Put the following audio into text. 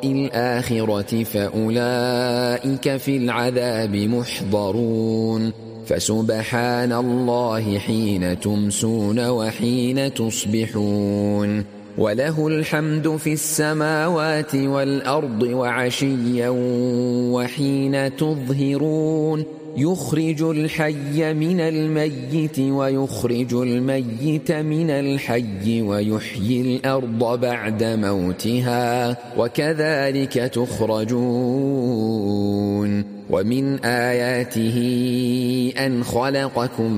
الآخرة فأولئك في العذاب محضرون فسبحان الله حين تمسون وحين تصبحون وله الحمد في السماوات والأرض وعشيا وحين تظهرون يخرج الحي من الميت ويخرج الميت من الحي ويحيي الأرض بعد موتها وكذلك تخرجون ومن آياته أن خلقكم